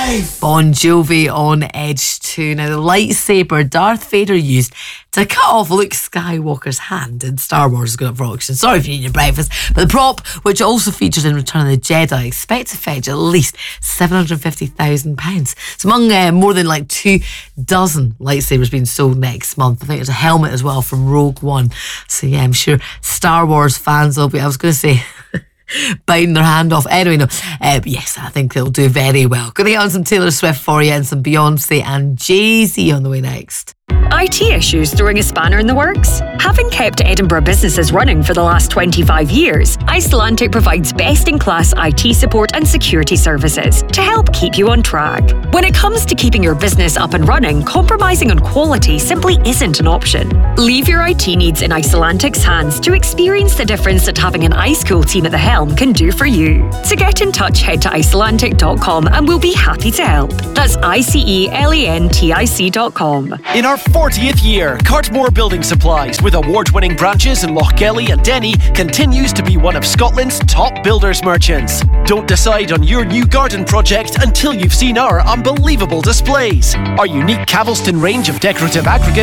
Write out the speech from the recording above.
Bon Jovi on Edge 2. Now, the lightsaber Darth Vader used to cut off Luke Skywalker's hand in Star Wars is going up for auction. Sorry if you're eating your breakfast. But the prop, which also features in Return of the Jedi, expects to fetch at least £750,000. It's among more than 2 dozen lightsabers being sold next month. I think there's a helmet as well from Rogue One. So yeah, I'm sure Star Wars fans will be, I was going to say... biting their hand off. Anyway, no. But yes, I think they'll do very well. Going to get on some Taylor Swift for you and some Beyonce and Jay-Z on the way next. IT issues throwing a spanner in the works? Having kept Edinburgh businesses running for the last 25 years, Icelandic provides best-in-class IT support and security services to help keep you on track. When it comes to keeping your business up and running, compromising on quality simply isn't an option. Leave your IT needs in Icelandic's hands to experience the difference that having an ice-cool team at the helm can do for you. To get in touch, head to Icelandic.com and we'll be happy to help. That's ICELANTIC.com. In our 40th year, Cartmore Building Supplies, with award-winning branches in Lochgelly and Denny, continues to be one of Scotland's top builders merchants. Don't decide on your new garden project until you've seen our unbelievable displays. Our unique Cavelston range of decorative aggregates